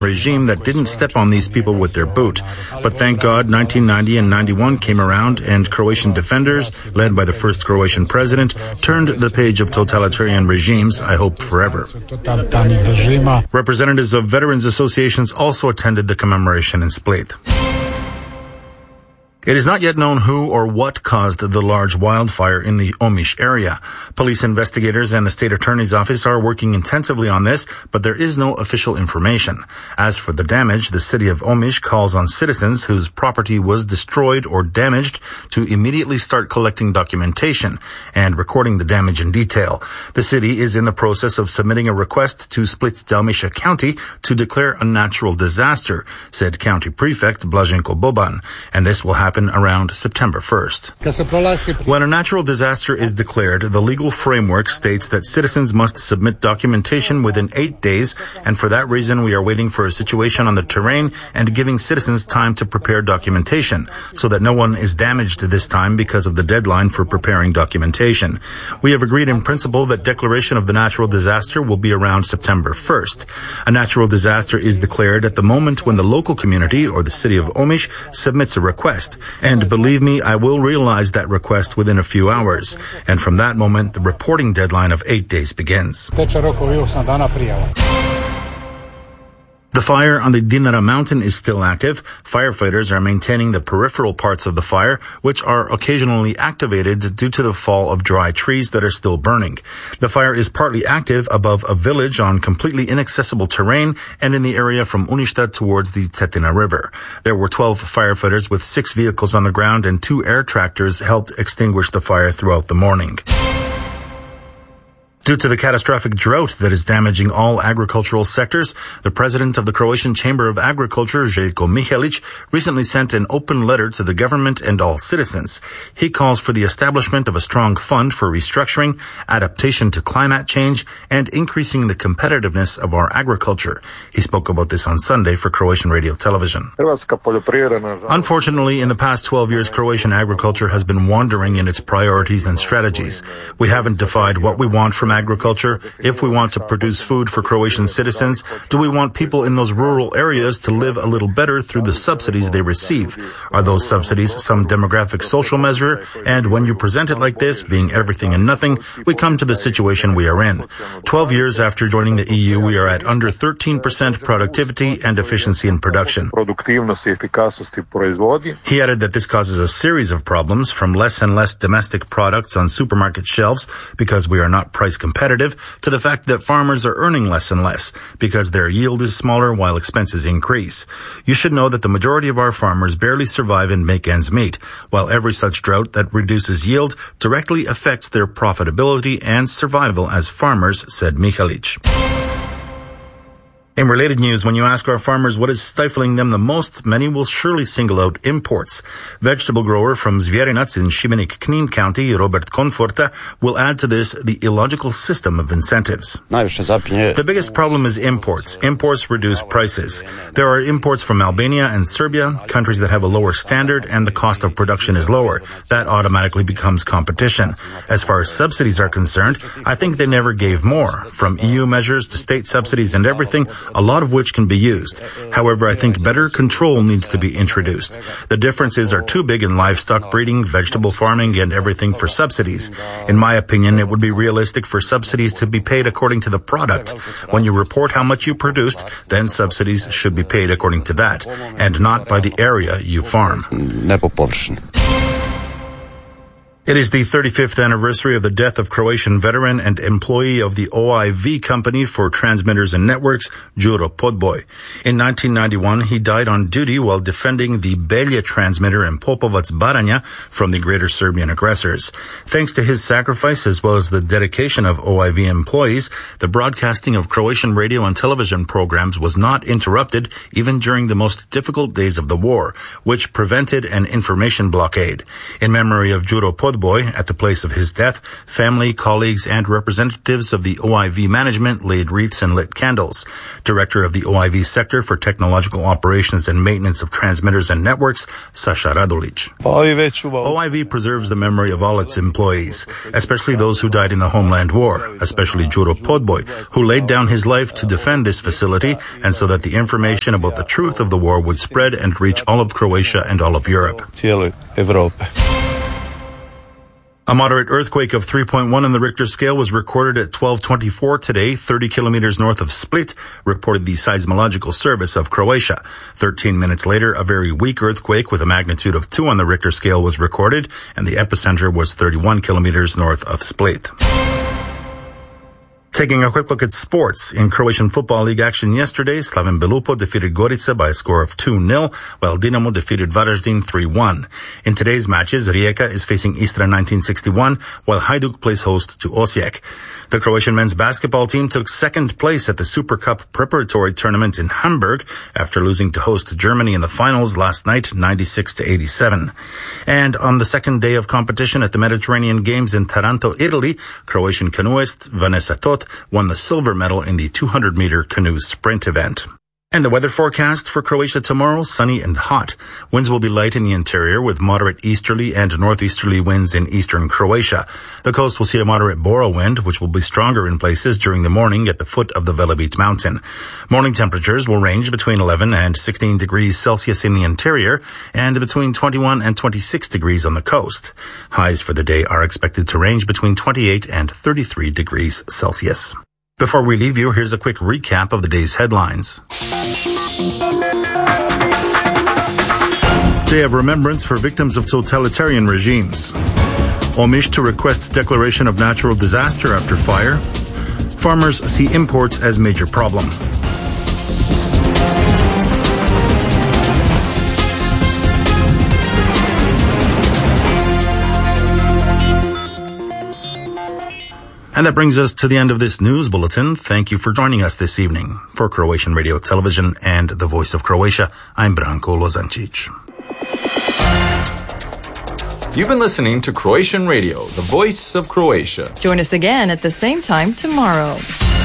regime that didn't step on these people with their boot. But thank God 1990 and 91 came around and Croatian defenders, led by the first Croatian president, turned the page of totalitarian regimes, I hope forever. Representatives of veterans associations also attended the commemoration in Split. It is not yet known who or what caused the large wildfire in the Omiš area. Police investigators and the state attorney's office are working intensively on this, but there is no official information. As for the damage, the city of Omiš calls on citizens whose property was destroyed or damaged to immediately start collecting documentation and recording the damage in detail. The city is in the process of submitting a request to Split-Dalmatia County to declare a natural disaster, said County Prefect Blaženko Boban, and this will happen around September 1st. When a natural disaster is declared, the legal framework states that citizens must submit documentation within 8 days, and for that reason we are waiting for a situation on the terrain and giving citizens time to prepare documentation, so that no one is damaged this time because of the deadline for preparing documentation. We have agreed in principle that declaration of the natural disaster will be around September 1st. A natural disaster is declared at the moment when the local community or the city of Omiš submits a request. And believe me, I will realize that request within a few hours. And from that moment, the reporting deadline of 8 days begins. The fire on the Dinara mountain is still active. Firefighters are maintaining the peripheral parts of the fire, which are occasionally activated due to the fall of dry trees that are still burning. The fire is partly active above a village on completely inaccessible terrain and in the area from Uništa towards the Cetina River. There were 12 firefighters with 6 vehicles on the ground and 2 air tractors helped extinguish the fire throughout the morning. Due to the catastrophic drought that is damaging all agricultural sectors, the president of the Croatian Chamber of Agriculture, Željko Mihelić, recently sent an open letter to the government and all citizens. He calls for the establishment of a strong fund for restructuring, adaptation to climate change, and increasing the competitiveness of our agriculture. He spoke about this on Sunday for Croatian radio television. Unfortunately, in the past 12 years, Croatian agriculture has been wandering in its priorities and strategies. We haven't defined what we want from agriculture. If we want to produce food for Croatian citizens, do we want people in those rural areas to live a little better through the subsidies they receive? Are those subsidies some demographic social measure? And when you present it like this, being everything and nothing, we come to the situation we are in. 12 years after joining the EU, we are at under 13% productivity and efficiency in production. He added that this causes a series of problems, from less and less domestic products on supermarket shelves because we are not price competitive, to the fact that farmers are earning less and less because their yield is smaller while expenses increase. You should know that the majority of our farmers barely survive and make ends meet, while every such drought that reduces yield directly affects their profitability and survival as farmers, said Mihelić. In related news, when you ask our farmers what is stifling them the most, many will surely single out imports. Vegetable grower from Zvjerinac in Šibenik Knin County, Robert Konforta, will add to this the illogical system of incentives. The biggest problem is imports. Imports reduce prices. There are imports from Albania and Serbia, countries that have a lower standard and the cost of production is lower. That automatically becomes competition. As far as subsidies are concerned, I think they never gave more. From EU measures to state subsidies and everything, a lot of which can be used. However, I think better control needs to be introduced. The differences are too big in livestock breeding, vegetable farming, and everything for subsidies. In my opinion, it would be realistic for subsidies to be paid according to the product. When you report how much you produced, then subsidies should be paid according to that, and not by the area you farm. It is the 35th anniversary of the death of Croatian veteran and employee of the OIV company for transmitters and networks, Đuro Podboj. In 1991, he died on duty while defending the Belje transmitter in Popovac, Baranja from the Greater Serbian aggressors. Thanks to his sacrifice as well as the dedication of OIV employees, the broadcasting of Croatian radio and television programs was not interrupted even during the most difficult days of the war, which prevented an information blockade. In memory of Đuro Podboj, Podboy. At the place of his death, family, colleagues, and representatives of the OIV management laid wreaths and lit candles. Director of the OIV Sector for Technological Operations and Maintenance of Transmitters and Networks, Sasha Radulic. OIV preserves the memory of all its employees, especially those who died in the Homeland War, especially Juro Podboy, who laid down his life to defend this facility and so that the information about the truth of the war would spread and reach all of Croatia and all of Europe. A moderate earthquake of 3.1 on the Richter scale was recorded at 12:24 today, 30 kilometers north of Split, reported the Seismological Service of Croatia. 13 minutes later, a very weak earthquake with a magnitude of 2 on the Richter scale was recorded, and the epicenter was 31 kilometers north of Split. Taking a quick look at sports. In Croatian Football League action yesterday, Slaven Belupo defeated Gorica by a score of 2-0, while Dinamo defeated Varaždin 3-1. In today's matches, Rijeka is facing Istra 1961, while Hajduk plays host to Osijek. The Croatian men's basketball team took second place at the Super Cup preparatory tournament in Hamburg after losing to host Germany in the finals last night, 96-87. And on the second day of competition at the Mediterranean Games in Taranto, Italy, Croatian canoeist Vanessa Tot won the silver medal in the 200-meter canoe sprint event. And the weather forecast for Croatia tomorrow, sunny and hot. Winds will be light in the interior with moderate easterly and northeasterly winds in eastern Croatia. The coast will see a moderate Bora wind, which will be stronger in places during the morning at the foot of the Velebit mountain. Morning temperatures will range between 11 and 16 degrees Celsius in the interior and between 21 and 26 degrees on the coast. Highs for the day are expected to range between 28 and 33 degrees Celsius. Before we leave you, here's a quick recap of the day's headlines. Day of Remembrance for Victims of Totalitarian Regimes. Omiš to request declaration of natural disaster after fire. Farmers see imports as major problem. And that brings us to the end of this news bulletin. Thank you for joining us this evening. For Croatian Radio Television and the Voice of Croatia, I'm Branko Lozancic. You've been listening to Croatian Radio, the Voice of Croatia. Join us again at the same time tomorrow.